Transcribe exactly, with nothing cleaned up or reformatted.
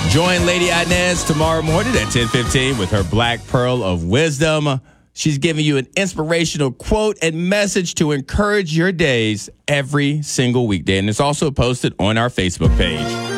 Join Lady Inez tomorrow morning at ten fifteen with her Black Pearl of Wisdom. She's giving you an inspirational quote and message to encourage your days every single weekday. And it's also posted on our Facebook page.